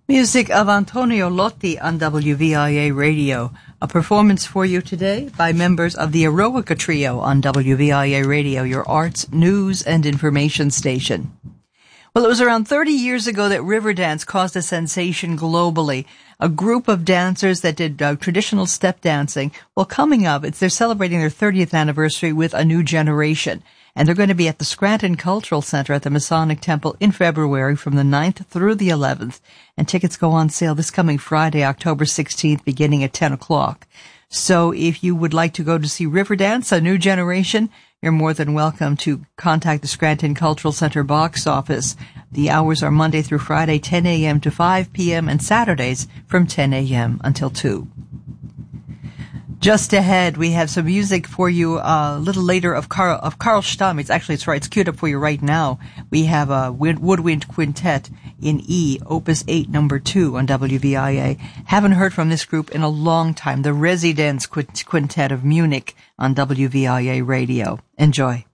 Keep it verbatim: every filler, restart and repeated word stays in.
Music of Antonio Lotti on W V I A Radio. A performance for you today by members of the Eroica Trio on W V I A Radio, your arts, news, and information station. Well, it was around thirty years ago that Riverdance caused a sensation globally. A group of dancers that did uh, traditional step dancing. Well, coming up, it's they're celebrating their thirtieth anniversary with a new generation. And they're going to be at the Scranton Cultural Center at the Masonic Temple in February from the ninth through the eleventh. And tickets go on sale this coming Friday, October sixteenth, beginning at ten o'clock. So if you would like to go to see Riverdance, a new generation, you're more than welcome to contact the Scranton Cultural Center box office. The hours are Monday through Friday, ten a.m. to five p.m., and Saturdays from ten a.m. until two. Just ahead, we have some music for you uh, a little later of Carl, of Carl Stamm. It's actually, it's right, it's queued up for you right now. We have a woodwind quintet in E, Opus eight, number two on W V I A. Haven't heard from this group in a long time. The Residence Quintet of Munich on W V I A Radio. Enjoy.